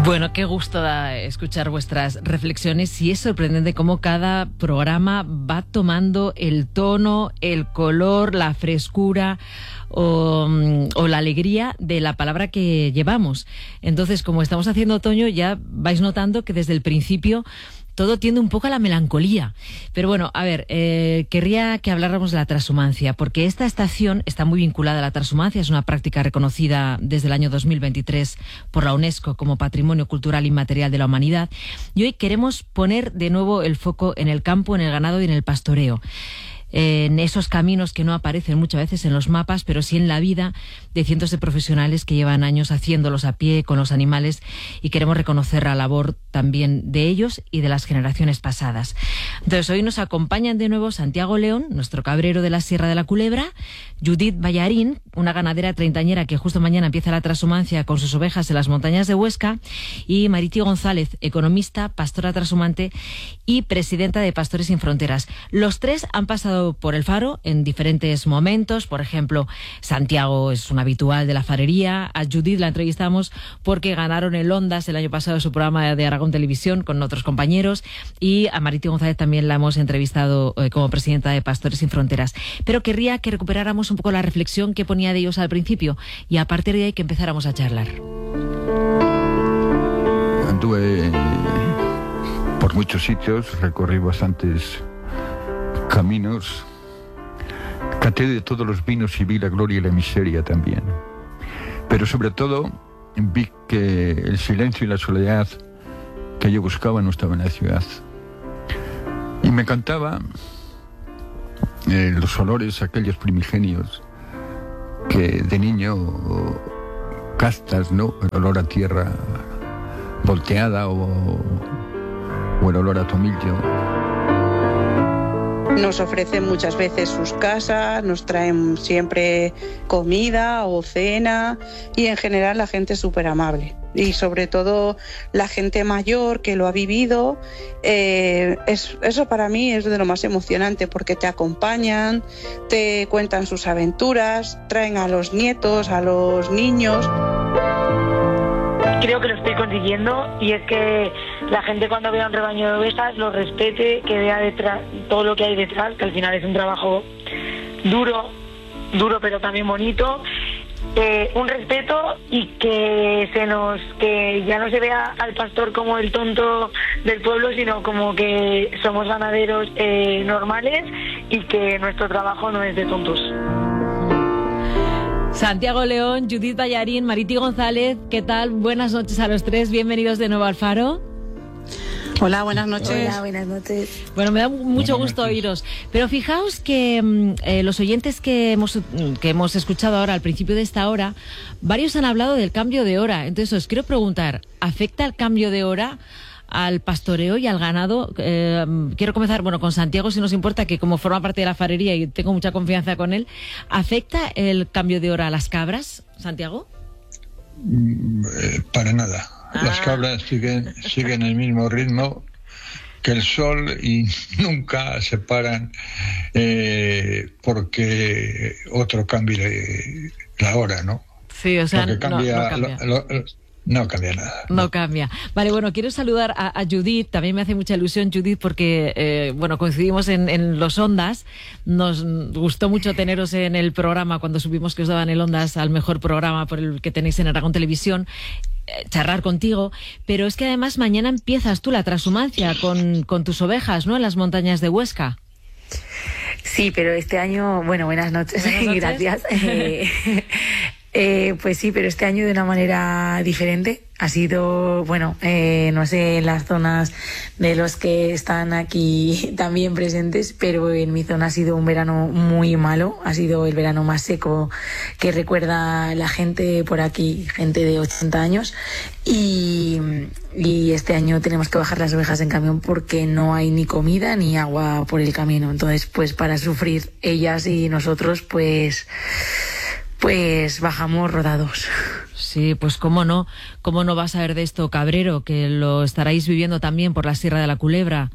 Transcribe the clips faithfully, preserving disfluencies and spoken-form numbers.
Bueno, qué gusto da escuchar vuestras reflexiones y es sorprendente cómo cada programa va tomando el tono, el color, la frescura o, o la alegría de la palabra que llevamos. Entonces, como estamos haciendo otoño, ya vais notando que desde el principio todo tiende un poco a la melancolía. Pero bueno, a ver, eh, querría que habláramos de la transhumancia, porque esta estación está muy vinculada a la transhumancia, es una práctica reconocida desde el año dos mil veintitrés por la UNESCO como Patrimonio Cultural Inmaterial de la Humanidad. Y hoy queremos poner de nuevo el foco en el campo, en el ganado y en el pastoreo. En esos caminos que no aparecen muchas veces en los mapas, pero sí en la vida de cientos de profesionales que llevan años haciéndolos a pie con los animales, y queremos reconocer la labor también de ellos y de las generaciones pasadas. Entonces hoy nos acompañan de nuevo Santiago León, nuestro cabrero de la Sierra de la Culebra, Judith Ballarín, una ganadera treintañera que justo mañana empieza la transhumancia con sus ovejas en las montañas de Huesca, y Marití González, economista, pastora transhumante y presidenta de Pastores Sin Fronteras. Los tres han pasado por el Faro en diferentes momentos. Por ejemplo, Santiago es un habitual de la farería. A Judith la entrevistamos porque ganaron el Ondas el año pasado su programa de Aragón Televisión con otros compañeros, y a Marití González también la hemos entrevistado eh, como presidenta de Pastores Sin Fronteras. Pero querría que recuperáramos un poco la reflexión que ponía de ellos al principio y a partir de ahí que empezáramos a charlar. Anduve por muchos sitios, recorrí bastantes caminos, caté de todos los vinos y vi la gloria y la miseria también. Pero sobre todo vi que el silencio y la soledad que yo buscaba no estaba en la ciudad. Y me encantaba eh, los olores aquellos primigenios que de niño castas, ¿no? El olor a tierra volteada o, o el olor a tomillo. Nos ofrecen muchas veces sus casas, nos traen siempre comida o cena, y en general la gente es súper amable. Y sobre todo la gente mayor que lo ha vivido, eh, es, eso para mí es de lo más emocionante, porque te acompañan, te cuentan sus aventuras, traen a los nietos, a los niños. Creo que lo estoy consiguiendo, y es que la gente cuando vea un rebaño de ovejas lo respete, que vea detrás todo lo que hay detrás, que al final es un trabajo duro, duro pero también bonito, eh, un respeto, y que se nos que ya no se vea al pastor como el tonto del pueblo, sino como que somos ganaderos eh, normales, y que nuestro trabajo no es de tontos. Santiago León, Judith Ballarín, Marití González, ¿qué tal? Buenas noches a los tres, bienvenidos de nuevo al Faro. Hola, buenas noches. Hola, buenas noches. Bueno, me da mucho gusto oíros. Pero fijaos que eh, los oyentes que hemos, que hemos escuchado ahora al principio de esta hora, varios han hablado del cambio de hora. Entonces os quiero preguntar, ¿afecta el cambio de hora al pastoreo y al ganado? Eh, quiero comenzar, bueno, con Santiago, si nos importa, que como forma parte de la farería y tengo mucha confianza con él. ¿Afecta el cambio de hora a las cabras, Santiago? Eh, para nada. Ah. Las cabras siguen, siguen el mismo ritmo que el sol y nunca se paran eh, porque otro cambie la hora, ¿no? Sí, o sea, Porque cambia, no, no cambia. Lo, lo, No cambia nada. No, no cambia. Vale, bueno, quiero saludar a, a Judith. También me hace mucha ilusión, Judith, porque, eh, bueno, coincidimos en, en los Ondas. Nos gustó mucho teneros en el programa cuando supimos que os daban el Ondas al mejor programa por el que tenéis en Aragón Televisión. Eh, charlar contigo. Pero es que además mañana empiezas tú la transhumancia con, con tus ovejas, ¿no? En las montañas de Huesca. Sí, pero este año, bueno, buenas noches. Buenas noches. Gracias. Eh, Eh, pues sí, pero este año de una manera diferente. Ha sido, bueno, eh, no sé, en las zonas de los que están aquí también presentes, pero en mi zona ha sido un verano muy malo. Ha sido el verano más seco que recuerda la gente por aquí, gente de ochenta años. Y, y este año tenemos que bajar las ovejas en camión porque no hay ni comida ni agua por el camino. Entonces, pues para sufrir ellas y nosotros, pues... pues bajamos rodados. Sí, pues cómo no, cómo no vas a ver de esto, cabrero, que lo estaréis viviendo también por la Sierra de la Culebra.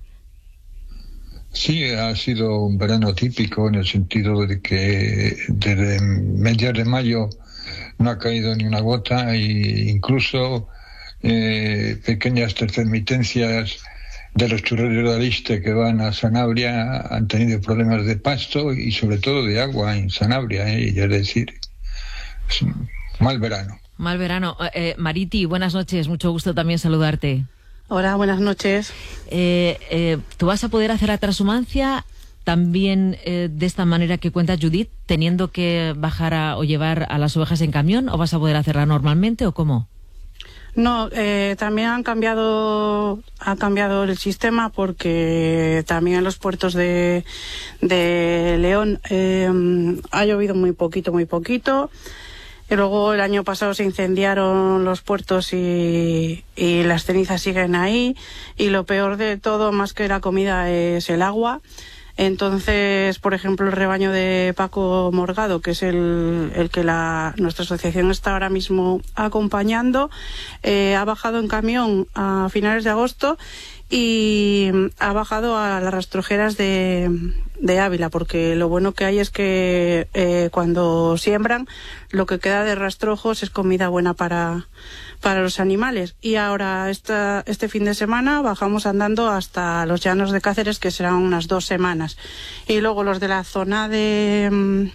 Sí, ha sido un verano típico en el sentido de que desde mediados de mayo no ha caído ni una gota, e incluso eh, pequeñas intermitencias de los churreros de Aliste que van a Sanabria han tenido problemas de pasto y sobre todo de agua en Sanabria, ¿eh? Y es decir, es un mal verano. Mal verano. Eh, Mariti, buenas noches, mucho gusto también saludarte. Hola, buenas noches. Eh, eh, ¿Tú vas a poder hacer la transhumancia también eh, de esta manera que cuenta Judith, teniendo que bajar a, o llevar a las ovejas en camión, o vas a poder hacerla normalmente o cómo? No, eh, también han cambiado, ha cambiado el sistema porque también en los puertos de, de León eh, ha llovido muy poquito, muy poquito. Y luego el año pasado se incendiaron los puertos y, y las cenizas siguen ahí. Y lo peor de todo, más que la comida, es el agua. Entonces, por ejemplo, el rebaño de Paco Morgado, que es el, el que la, nuestra asociación está ahora mismo acompañando, eh, ha bajado en camión a finales de agosto y ha bajado a las rastrojeras de, de Ávila, porque lo bueno que hay es que eh, cuando siembran, lo que queda de rastrojos es comida buena para, para los animales. Y ahora esta, este fin de semana bajamos andando hasta los llanos de Cáceres, que serán unas dos semanas. Y luego los de la zona de...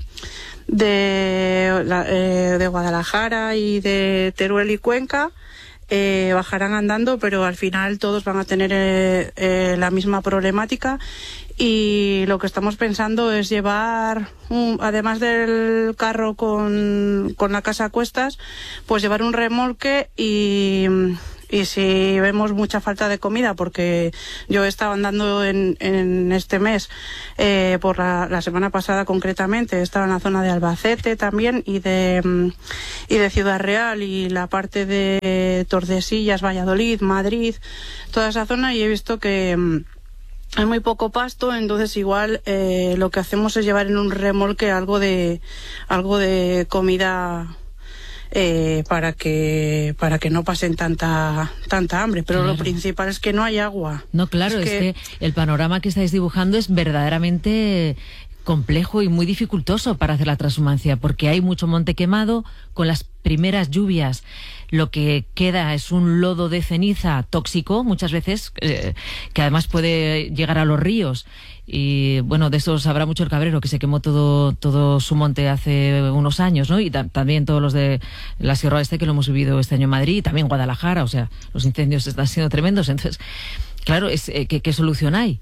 de, la, eh, de Guadalajara y de Teruel y Cuenca, Eh, bajarán andando, pero al final todos van a tener eh, eh, la misma problemática. Y lo que estamos pensando es llevar, un, además del carro con, con la casa a cuestas, pues llevar un remolque y... Y si vemos mucha falta de comida, porque yo he estado andando en, en este mes, eh, por la, la semana pasada concretamente, he estado en la zona de Albacete también y de, y de Ciudad Real y la parte de Tordesillas, Valladolid, Madrid, toda esa zona, y he visto que hay muy poco pasto. Entonces igual eh, lo que hacemos es llevar en un remolque algo de, algo de comida Eh, para que para que no pasen tanta tanta hambre, pero claro, lo principal es que no hay agua. No, claro, es, es que... que el panorama que estáis dibujando es verdaderamente complejo y muy dificultoso para hacer la transhumancia, porque hay mucho monte quemado. Con las primeras lluvias lo que queda es un lodo de ceniza tóxico muchas veces, eh, que además puede llegar a los ríos. Y bueno, de eso sabrá mucho el Cabrero, que se quemó todo todo su monte hace unos años, ¿no? Y ta también todos los de la Sierra Oeste, que lo hemos vivido este año en Madrid, y también Guadalajara. O sea, los incendios están siendo tremendos. Entonces, claro, es, eh, ¿qué, qué solución hay?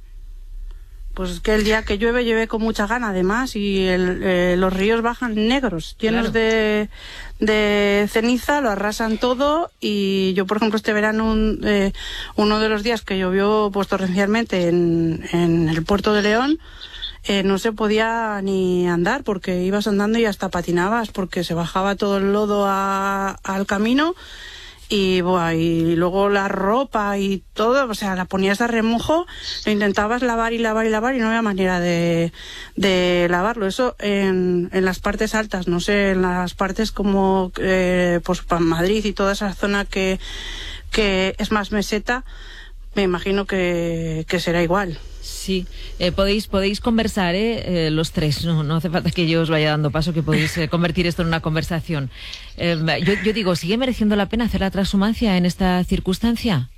Pues que el día que llueve, llueve con mucha gana además, y el, eh, los ríos bajan negros, llenos claro. de, de ceniza, lo arrasan todo. Y yo, por ejemplo, este verano, un, eh, uno de los días que llovió pues torrencialmente en, en el puerto de León, eh, no se podía ni andar, porque ibas andando y hasta patinabas, porque se bajaba todo el lodo a, al camino. Y, buah, y luego la ropa y todo, o sea, la ponías a remojo, lo intentabas lavar y lavar y lavar y no había manera de, de lavarlo. Eso en, en las partes altas, no sé, en las partes como eh, pues Madrid y toda esa zona que, que es más meseta, me imagino que, que será igual. Sí, eh, podéis podéis conversar, ¿eh? Eh, los tres, no, no hace falta que yo os vaya dando paso, que podéis eh, convertir esto en una conversación. Eh, yo, yo digo, ¿sigue mereciendo la pena hacer la transhumancia en esta circunstancia?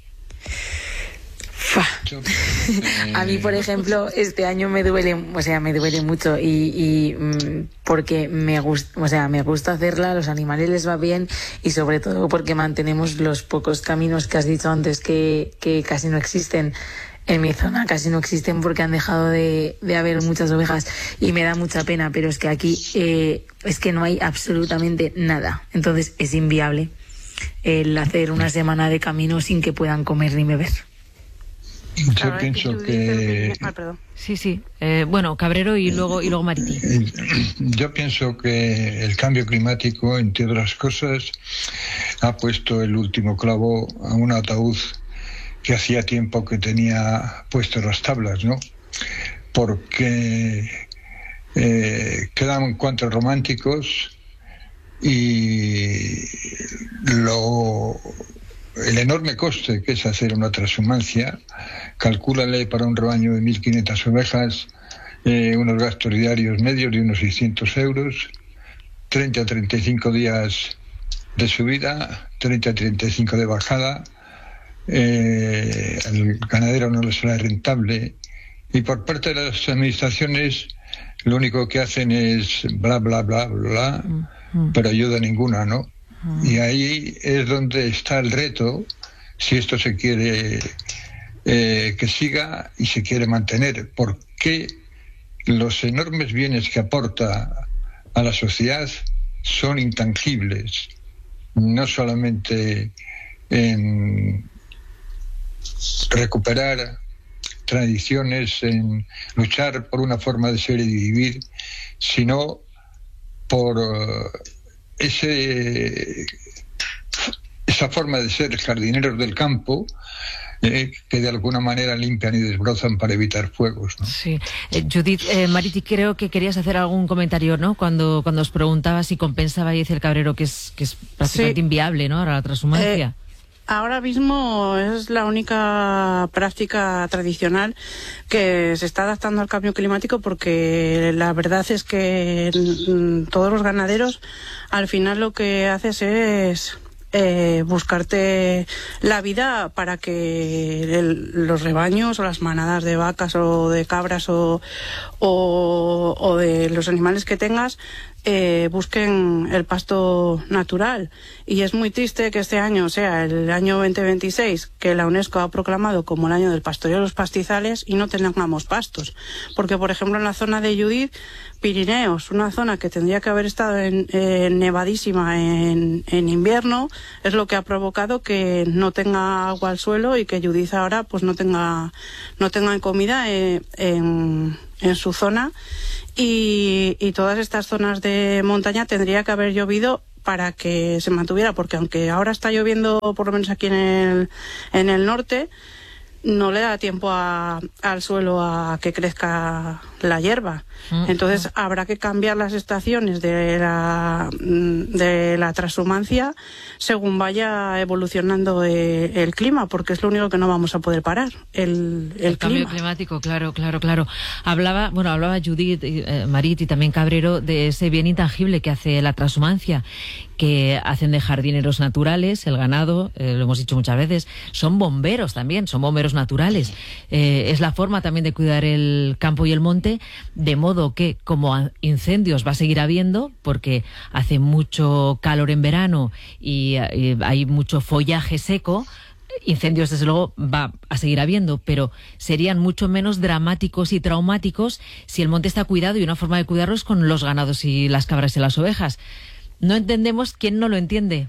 A mí, por ejemplo, este año me duele, o sea, me duele mucho y, y porque me gusta, o sea, me gusta hacerla, a los animales les va bien y sobre todo porque mantenemos los pocos caminos que has dicho antes que, que casi no existen. En mi zona casi no existen porque han dejado de, de haber muchas ovejas y me da mucha pena, pero es que aquí eh, es que no hay absolutamente nada. Entonces es inviable el hacer una semana de camino sin que puedan comer ni beber. Yo claro, pienso que... que... Ah, perdón. Sí, sí. Eh, bueno, Cabrero y luego, y luego Mariti. Yo pienso que el cambio climático, entre otras cosas, ha puesto el último clavo a un ataúd que hacía tiempo que tenía puestas las tablas, ¿no? Porque eh, quedan encuentros románticos y lo, el enorme coste que es hacer una transhumancia, calcúlale para un rebaño de mil quinientas ovejas eh, unos gastos diarios medios de unos seiscientos euros, treinta a treinta y cinco días de subida, treinta a treinta y cinco de bajada. Eh, al ganadero no le sale rentable, y por parte de las administraciones lo único que hacen es bla bla bla bla, uh-huh. pero ayuda ninguna, ¿no? Uh-huh. Y ahí es donde está el reto, si esto se quiere eh, que siga y se quiere mantener, porque los enormes bienes que aporta a la sociedad son intangibles, no solamente en recuperar tradiciones, en luchar por una forma de ser y de vivir, sino por uh, ese esa forma de ser jardineros del campo, eh, que de alguna manera limpian y desbrozan para evitar fuegos, ¿no? Sí. Eh, Judith, eh, Mariti, creo que querías hacer algún comentario, ¿no? Cuando cuando os preguntaba si compensaba, y dice el cabrero que es que es prácticamente sí. inviable, ¿no? Ahora la transhumancia. Eh... Ahora mismo es la única práctica tradicional que se está adaptando al cambio climático, porque la verdad es que todos los ganaderos al final lo que haces es eh, buscarte la vida para que el, los rebaños o las manadas de vacas o de cabras o, o, o de los animales que tengas Eh, busquen el pasto natural. Y es muy triste que este año sea el año veinte veintiséis, que la UNESCO ha proclamado como el año del pastoreo de los pastizales, y no tengamos pastos, porque por ejemplo en la zona de Judith, Pirineos, una zona que tendría que haber estado en, eh, nevadísima en, en invierno, es lo que ha provocado que no tenga agua al suelo y que Judith ahora pues no tenga no tenga comida eh, en, en su zona. Y, y todas estas zonas de montaña tendría que haber llovido para que se mantuviera, porque aunque ahora está lloviendo, por lo menos aquí en el, en el norte, no le da tiempo a, al suelo a que crezca la hierba. Entonces habrá que cambiar las estaciones de la, de la transhumancia según vaya evolucionando el, el clima, porque es lo único que no vamos a poder parar, el, el, el cambio clima. climático, claro, claro, claro. Hablaba, bueno, hablaba Judith, eh, Marit y también Cabrero de ese bien intangible que hace la transhumancia, que hacen de jardineros naturales, el ganado, eh, lo hemos dicho muchas veces, son bomberos también, son bomberos naturales. Eh, es la forma también de cuidar el campo y el monte, de modo que como incendios va a seguir habiendo, porque hace mucho calor en verano y, y hay mucho follaje seco, incendios desde luego va a seguir habiendo, pero serían mucho menos dramáticos y traumáticos si el monte está cuidado, y una forma de cuidarlo es con los ganados y las cabras y las ovejas. No entendemos quién no lo entiende.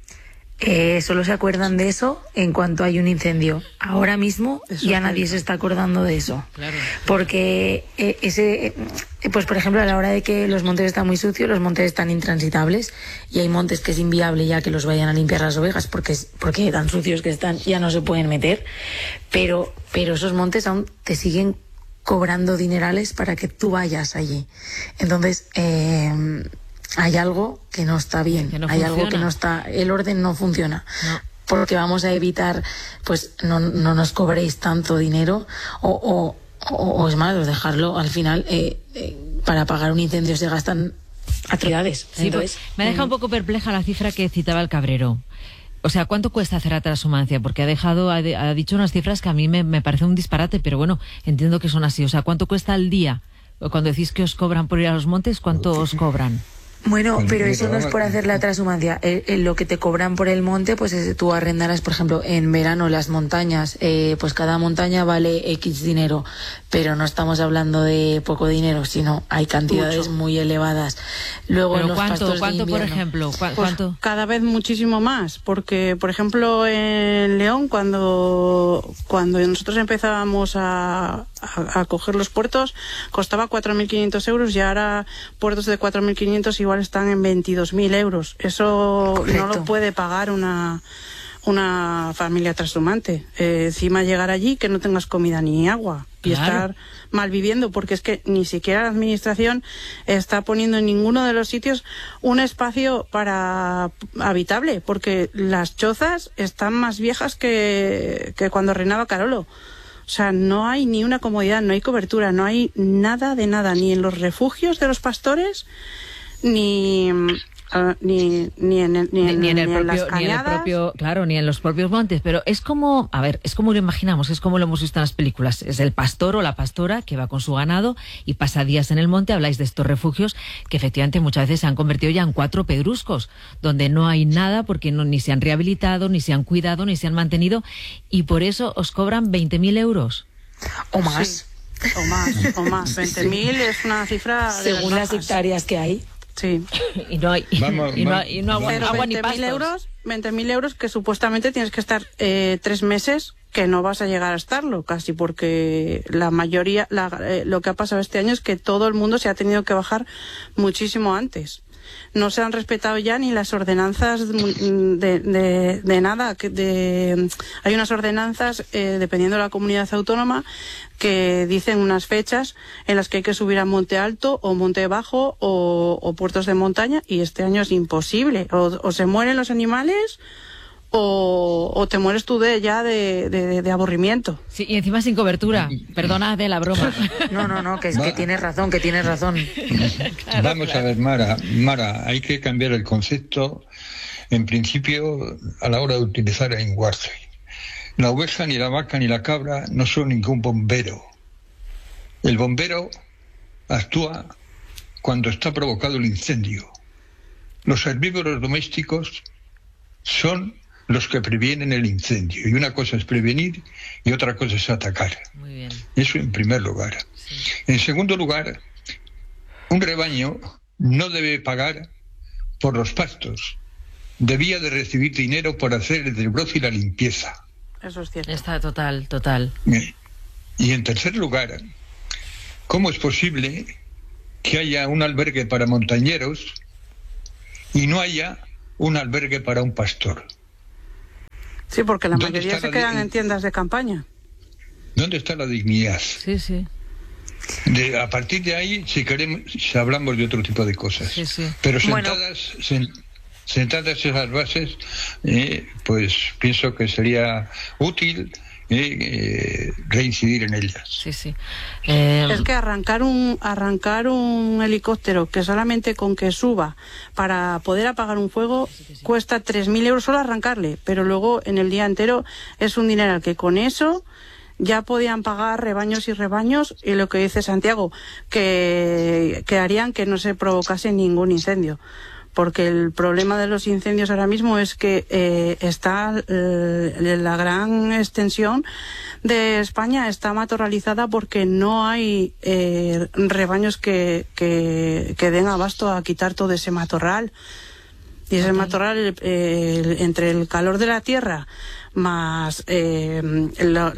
Eh, solo se acuerdan de eso en cuanto hay un incendio. Ahora mismo eso ya nadie se está acordando de eso. Claro. Porque eh, ese, eh, pues por ejemplo, a la hora de que los montes están muy sucios, los montes están intransitables, y hay montes que es inviable ya que los vayan a limpiar las ovejas, porque porque tan sucios que están ya no se pueden meter. Pero pero esos montes aún te siguen cobrando dinerales para que tú vayas allí. Entonces eh, hay algo que no está bien, no hay algo que no está, el orden no funciona. No. Porque vamos a evitar, pues no, no nos cobréis tanto dinero, o, o, o, o es malo dejarlo al final, eh, eh, para pagar un incendio se gastan atrocidades. Sí, entonces, pues, me ha dejado un poco perpleja la cifra que citaba el Cabrero. O sea, ¿cuánto cuesta hacer la transhumancia? Porque ha dejado, ha, de, ha dicho unas cifras que a mí me, me parece un disparate, pero bueno, entiendo que son así. O sea, ¿cuánto cuesta al día? Cuando decís que os cobran por ir a los montes, ¿cuánto os cobran? Bueno, pero eso no es por hacer la transhumancia. Eh, eh, lo que te cobran por el monte, pues es, tú arrendarás, por ejemplo, en verano las montañas, eh, pues cada montaña vale X dinero, pero no estamos hablando de poco dinero, sino hay cantidades Mucho. muy elevadas. Luego ¿Pero los cuánto, pastos cuánto de por invierno, ejemplo? ¿Cu- Pues ¿Cuánto? cada vez muchísimo más, porque por ejemplo en León, cuando cuando nosotros empezábamos a, a, a coger los puertos, costaba cuatro mil quinientos euros, y ahora puertos de cuatro mil quinientos igual están en veintidós mil euros. Eso Correcto. no lo puede pagar una una familia transhumante. Eh, encima llegar allí que no tengas comida ni agua, y claro. estar mal viviendo, porque es que ni siquiera la administración está poniendo en ninguno de los sitios un espacio para habitable, porque las chozas están más viejas que, que cuando reinaba Carolo. O sea, no hay ni una comodidad, no hay cobertura, no hay nada de nada, ni en los refugios de los pastores, ni Uh, ni, ni en, el, ni, ni, en, ni en el ni propio, en las ni en el cañadas. propio, claro, ni en los propios montes, pero es como, a ver, es como lo imaginamos, es como lo hemos visto en las películas, es el pastor o la pastora que va con su ganado y pasa días en el monte. Habláis de estos refugios que efectivamente muchas veces se han convertido ya en cuatro pedruscos, donde no hay nada porque no, ni se han rehabilitado, ni se han cuidado, ni se han mantenido, y por eso os cobran veinte mil euros. O más. Sí, o más, o más. veinte mil sí. Es una cifra... Según las hectáreas que hay. Sí. Y no hay, vamos, y no, vamos, y no agua, pero agua ni veinte mil pastos. euros, veinte mil euros que supuestamente tienes que estar eh, tres meses, que no vas a llegar a estarlo casi, porque la mayoría, la, eh, lo que ha pasado este año es que todo el mundo se ha tenido que bajar muchísimo antes. No se han respetado ya ni las ordenanzas de, de, de nada. De, hay unas ordenanzas, eh, dependiendo de la comunidad autónoma, que dicen unas fechas en las que hay que subir a Monte Alto o Monte Bajo o, o puertos de montaña, y este año es imposible. O, o se mueren los animales o, o te mueres tú de ya de, de, de aburrimiento. Sí, y encima sin cobertura. Perdona de la broma. No, no, no, que es que tienes razón, que tienes razón. Claro, Vamos claro. a ver, Mara, Mara, hay que cambiar el concepto, en principio, a la hora de utilizar el lenguaje. La oveja, ni la vaca, ni la cabra no son ningún bombero. El bombero actúa cuando está provocado el incendio. Los herbívoros domésticos son los que previenen el incendio. Y una cosa es prevenir y otra cosa es atacar. Muy bien. Eso en primer lugar. Sí. En segundo lugar, un rebaño no debe pagar por los pastos. Debía de recibir dinero por hacer el desbroce y la limpieza. Eso es cierto. Está total, total. Y en tercer lugar, ¿cómo es posible que haya un albergue para montañeros y no haya un albergue para un pastor? Sí, porque la mayoría se quedan en tiendas de campaña. ¿Dónde está la dignidad? Sí, sí. De, a partir de ahí, si queremos, si hablamos de otro tipo de cosas. Sí, sí. Pero sentadas, bueno. sen, sentadas esas bases, eh, pues pienso que sería útil eh, eh, reincidir en ellas. Sí, sí. Eh... Es que arrancar un arrancar un helicóptero que solamente con que suba para poder apagar un fuego sí, sí. cuesta tres mil euros solo arrancarle, pero luego en el día entero es un dineral que con eso ya podían pagar rebaños y rebaños, y lo que dice Santiago, que, que harían que no se provocase ningún incendio. Porque el problema de los incendios ahora mismo es que eh, está eh, la gran extensión de España está matorralizada porque no hay eh, rebaños que, que, que den abasto a quitar todo ese matorral. Y ese okay. matorral, eh, entre el calor de la tierra más eh, la,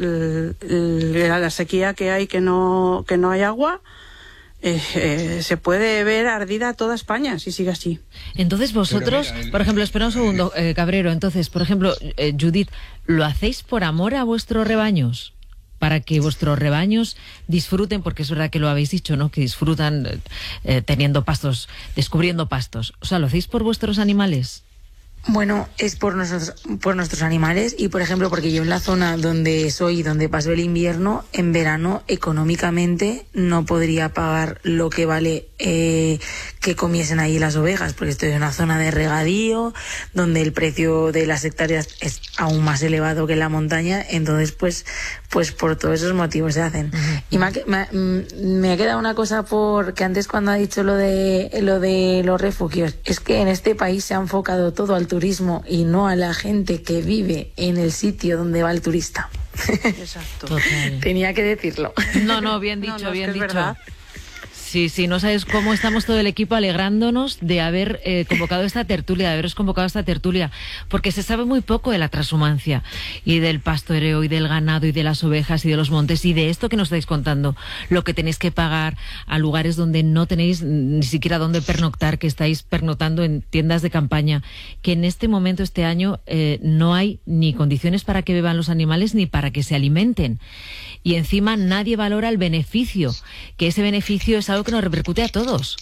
la, la sequía que hay, que no, que no hay agua, Eh, eh, se puede ver ardida toda España si sigue así. Entonces vosotros, mira, el... por ejemplo, espera un segundo, eh, Cabrero, entonces, por ejemplo, eh, Judith, ¿lo hacéis por amor a vuestros rebaños? Para que vuestros rebaños disfruten, porque es verdad que lo habéis dicho, ¿no? Que disfrutan eh, teniendo pastos, descubriendo pastos. O sea, ¿lo hacéis por vuestros animales? Bueno, es por nuestros, por nuestros animales, y por ejemplo porque yo en la zona donde soy, donde paso el invierno, en verano económicamente no podría pagar lo que vale eh, que comiesen ahí las ovejas, porque estoy en una zona de regadío donde el precio de las hectáreas es aún más elevado que en la montaña, entonces pues pues por todos esos motivos se hacen. Uh-huh. Y me ha, me, me ha quedado una cosa, porque antes cuando ha dicho lo de lo de los refugios, es que en este país se ha enfocado todo al turismo y no a la gente que vive en el sitio donde va el turista. Exacto. Total. Tenía que decirlo. No, no, bien dicho, no, no, bien es que dicho. Es verdad. Sí, sí, no sabes cómo estamos todo el equipo alegrándonos de haber eh, convocado esta tertulia, de haberos convocado esta tertulia, porque se sabe muy poco de la transhumancia y del pastoreo y del ganado y de las ovejas y de los montes y de esto que nos estáis contando, lo que tenéis que pagar a lugares donde no tenéis ni siquiera dónde pernoctar, que estáis pernoctando en tiendas de campaña, que en este momento, este año, eh, no hay ni condiciones para que beban los animales ni para que se alimenten. Y encima nadie valora el beneficio, que ese beneficio es algo que nos repercute a todos.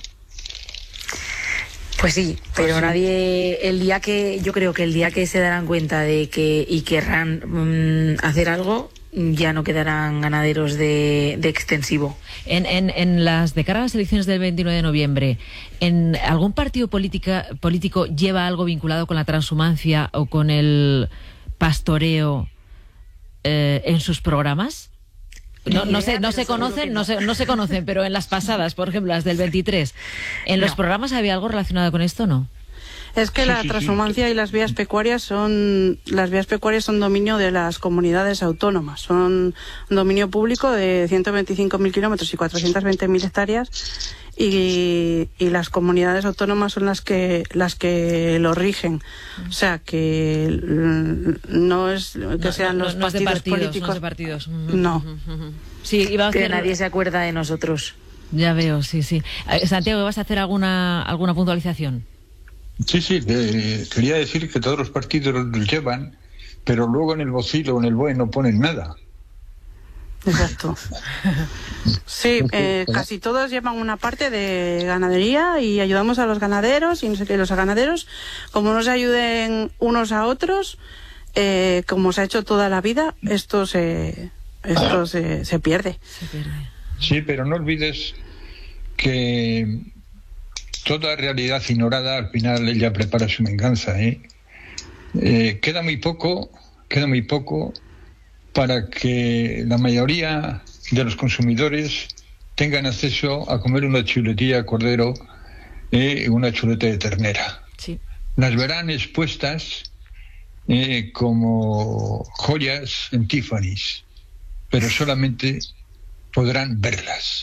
Pues sí, pero pues sí. nadie, el día que, yo creo que el día que se darán cuenta de que y querrán mmm, hacer algo, ya no quedarán ganaderos de, de extensivo. En, en, en las de cara a las elecciones del veintinueve de noviembre, ¿en algún partido política, político lleva algo vinculado con la transhumancia o con el pastoreo eh, en sus programas? No, no se, no se conocen, no se, no se conocen, pero en las pasadas, por ejemplo, las del veintitrés, ¿en los no. programas había algo relacionado con esto o no? Es que sí, la sí, transhumancia sí. y las vías pecuarias son las vías pecuarias son dominio de las comunidades autónomas, son un dominio público de ciento veinticinco mil kilómetros y cuatrocientas veinte mil hectáreas y, y las comunidades autónomas son las que las que lo rigen, o sea que no es que no, sean no, los no partidos, partidos políticos, no, es de partidos. no. Sí, iba a hacer... Pero nadie se acuerda de nosotros. Ya veo, sí, sí. Santiago, ¿vas a hacer alguna alguna puntualización? Sí, sí, eh, quería decir que todos los partidos los llevan, pero luego en el vocilo o en el B O E no ponen nada. Exacto. Sí, eh, casi todos llevan una parte de ganadería y ayudamos a los ganaderos y no sé qué, los ganaderos, como no se ayuden unos a otros, eh, como se ha hecho toda la vida, esto se, esto se, se pierde. Se pierde. Sí, pero no olvides que toda realidad ignorada al final ella prepara su venganza, ¿eh? Eh, queda muy poco, queda muy poco para que la mayoría de los consumidores tengan acceso a comer una chuletilla de cordero y eh, una chuleta de ternera. Sí. Las verán expuestas eh, como joyas en Tiffany's, pero solamente podrán verlas.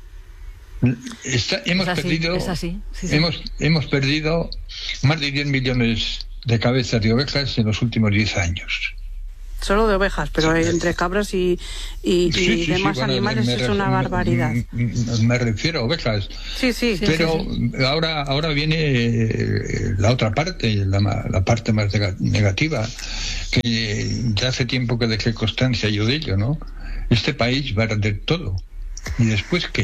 Está, hemos es así, perdido es así. Sí, sí. hemos hemos perdido más de diez millones de cabezas de ovejas en los últimos diez años. Solo de ovejas, pero sí. entre cabras y, y, sí, y sí, demás sí, bueno, animales me, es una barbaridad. Me, me refiero a ovejas. Sí, sí. Pero sí, sí. ahora ahora viene la otra parte, la, la parte más negativa, que ya hace tiempo que dejé constancia yo de ello, ¿no? Este país va a arder todo. ¿Y después qué?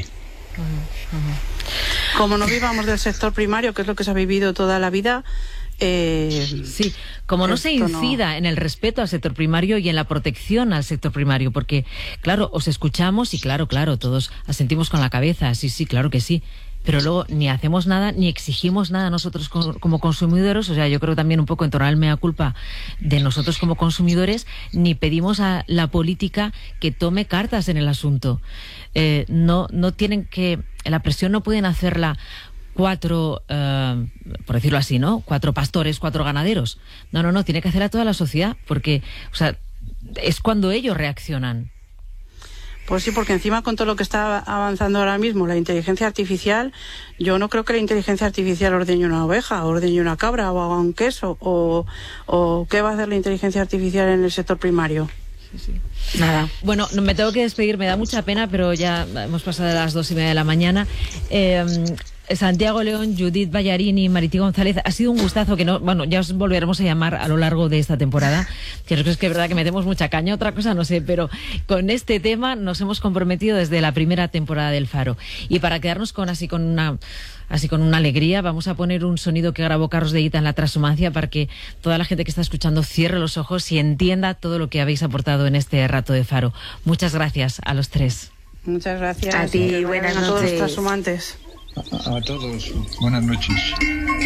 Como no vivamos del sector primario, que es lo que se ha vivido toda la vida, eh, sí, como no se incida no... en el respeto al sector primario y en la protección al sector primario, porque claro, os escuchamos y claro, claro, todos asentimos con la cabeza, sí, sí, claro que sí, pero luego ni hacemos nada, ni exigimos nada nosotros como consumidores, o sea, yo creo también un poco entonar el mea culpa de nosotros como consumidores, ni pedimos a la política que tome cartas en el asunto. Eh, no, no tienen que, la presión no pueden hacerla cuatro, eh, por decirlo así, ¿no? Cuatro pastores, cuatro ganaderos. No, no, no, tiene que hacer a toda la sociedad, porque, o sea, es cuando ellos reaccionan. Pues sí, porque encima con todo lo que está avanzando ahora mismo, la inteligencia artificial, yo no creo que la inteligencia artificial ordeñe una oveja, ordeñe una cabra o haga un queso, o, o ¿qué va a hacer la inteligencia artificial en el sector primario? Sí, sí. Nada. Bueno, me tengo que despedir, me da mucha pena, pero ya hemos pasado de las dos y media de la mañana. Eh, Santiago León, Judith Ballarini, Marití González, ha sido un gustazo que no, bueno, ya os volveremos a llamar a lo largo de esta temporada, que es que es verdad que metemos mucha caña, otra cosa no sé, pero con este tema nos hemos comprometido desde la primera temporada del Faro. Y para quedarnos con así con una así con una alegría, vamos a poner un sonido que grabó Carlos de Ita en la transhumancia para que toda la gente que está escuchando cierre los ojos y entienda todo lo que habéis aportado en este rato de Faro. Muchas gracias a los tres. Muchas gracias. A ti, buenas noches. A todos los transhumantes. A, a todos, buenas noches.